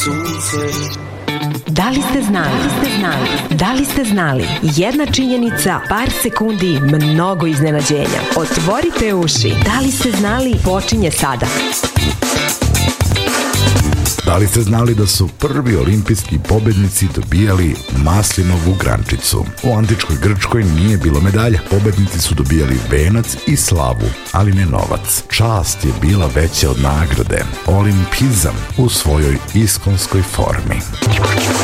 sunce. Da li ste znali? Da li ste znali? Jedna činjenica, par sekundi, mnogo iznenađenja. Otvorite uši. Da li ste znali? Počinje sada. Da li ste znali da su prvi olimpijski pobednici dobijali maslinovu grančicu? U antičkoj Grčkoj nije bilo medalja. Pobednici su dobijali venac i slavu, ali ne novac. Čast je bila veća od nagrade. Olimpizam u svojoj iskonskoj formi.